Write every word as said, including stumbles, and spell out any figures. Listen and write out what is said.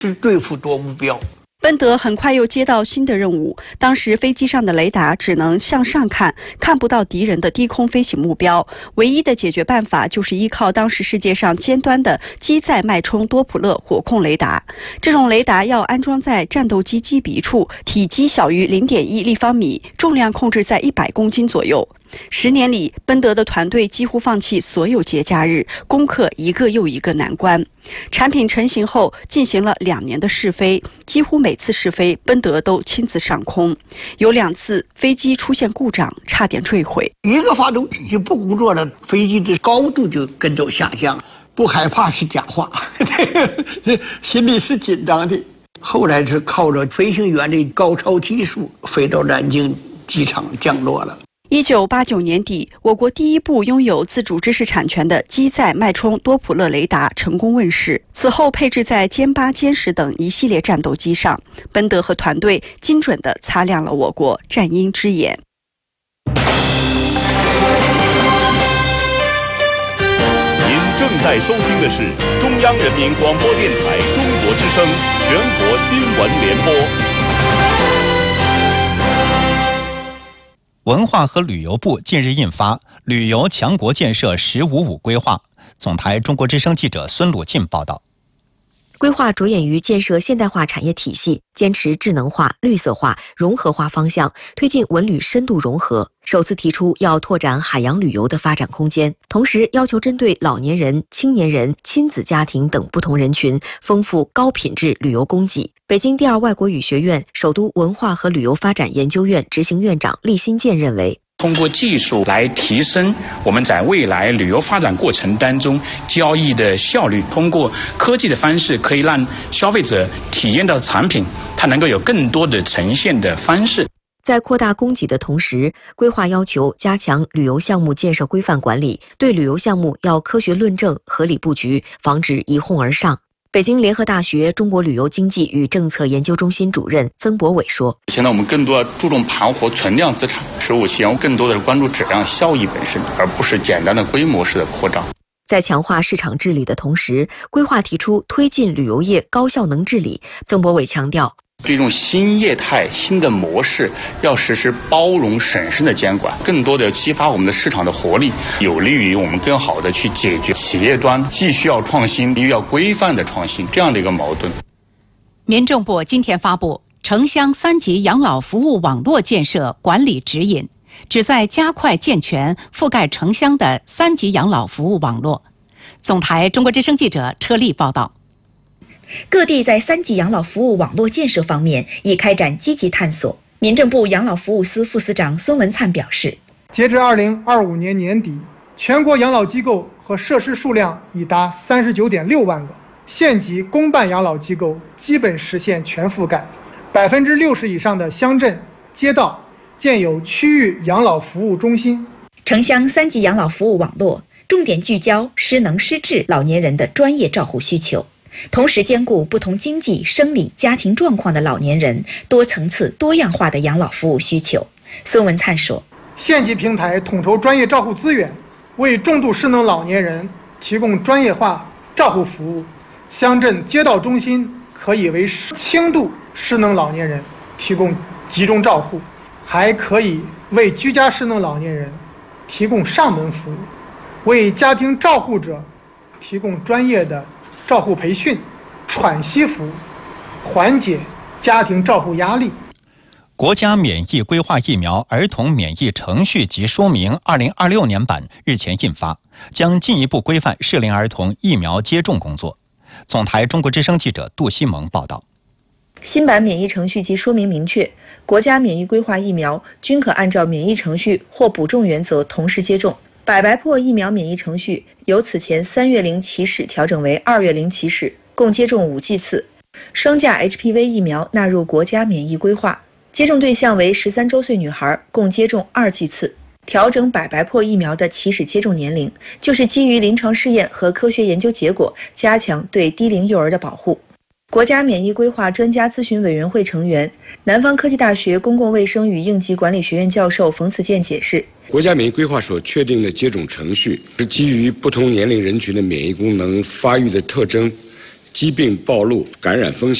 是对付多目标。 奔德很快又接到新的任务，当时飞机上的雷达只能向上看，看不到敌人的低空飞行目标。唯一的解决办法就是依靠当时世界上尖端的机载脉冲多普勒火控雷达。这种雷达要安装在战斗机机鼻处，体积小于 零点一立方米，重量控制在一百公斤左右。十年里，奔德的团队几乎放弃所有节假日，攻克一个又一个难关。产品成型后，进行了两年的试飞，几乎每次试飞，奔德都亲自上空。有两次飞机出现故障，差点坠毁。 一个发动机不工作了，飞机的高度就跟着下降。不害怕是假话，心里是紧张的。后来是靠着飞行员的高超技术，飞到南京机场降落了。 一九八九年底，我国第一部拥有自主知识产权的机载脉冲多普勒雷达成功问世。此后配置在歼八、歼十等一系列战斗机上，奔德和团队精准地擦亮了我国战鹰之眼。 您正在收听的是中央人民广播电台中国之声全国新闻联播。 文化和旅游部近日印发《旅游强国建设“十五五”规划》。总台中国之声记者孙鲁进报道。 规划着眼于建设现代化产业体系，坚持智能化、绿色化、融合化方向，推进文旅深度融合。首次提出要拓展海洋旅游的发展空间，同时要求针对老年人、青年人、亲子家庭等不同人群，丰富高品质旅游供给。北京第二外国语学院首都文化和旅游发展研究院执行院长厉新建认为， 通过技术来提升我们在未来旅游发展过程当中交易的效率，通过科技的方式可以让消费者体验到产品，它能够有更多的呈现的方式。 在扩大供给的同时，规划要求加强旅游项目建设规范管理，对旅游项目要科学论证、合理布局，防止一哄而上。北京联合大学中国旅游经济与政策研究中心主任曾博伟说， 现在我们更多注重盘活存量资产，十五期更多的关注质量效益本身，而不是简单的规模式的扩张。 在强化市场治理的同时，规划提出推进旅游业高效能治理。曾博伟强调， 这种新业态、新的模式要实施包容审慎的监管，更多的激发我们的市场的活力，有利于我们更好的去解决企业端既需要创新又要规范的创新这样的一个矛盾。 民政部今天发布城乡三级养老服务网络建设管理指引，旨在加快健全覆盖城乡的三级养老服务网络。总台中国之声记者车丽报道。 各地在三级养老服务网络建设方面已开展积极探索。民政部养老服务司副司长孙文灿表示， 截至二零二五年年底，全国养老机构和设施数量已达三十九点六万个，县级公办养老机构基本实现全覆盖，百分之六十以上的乡镇街道建有区域养老服务中心。 城乡三级养老服务网络重点聚焦失能失智老年人的专业照护需求，同时兼顾不同经济、生理、家庭状况的老年人多层次、多样化的养老服务需求。孙文灿说， 县级平台统筹专业照护资源，为重度失能老年人提供专业化照护服务。乡镇街道中心可以为轻度失能老年人提供集中照护，还可以为居家失能老年人提供上门服务，为家庭照护者提供专业的照护培训、喘息服务，缓解家庭照护压力。 国家免疫规划疫苗儿童免疫程序及说明二零二六年版日前印发，将进一步规范适龄儿童疫苗接种工作。总台中国之声记者杜西蒙报道。 新版免疫程序及说明明确，国家免疫规划疫苗均可按照免疫程序或补种原则同时接种。百白破疫苗免疫程序由此前三月龄起始调整为二月龄起始，共接种五剂次。双价 H P V 疫苗纳入国家免疫规划，接种对象为十三周岁女孩，共接种二剂次。调整百白破疫苗的起始接种年龄，就是基于临床试验和科学研究结果，加强对低龄幼儿的保护。国家免疫规划专家咨询委员会成员、南方科技大学公共卫生与应急管理学院教授冯子健解释， 国家免疫规划所确定的接种程序是基于不同年龄人群的免疫功能发育的特征， 疾病暴露、感染风险。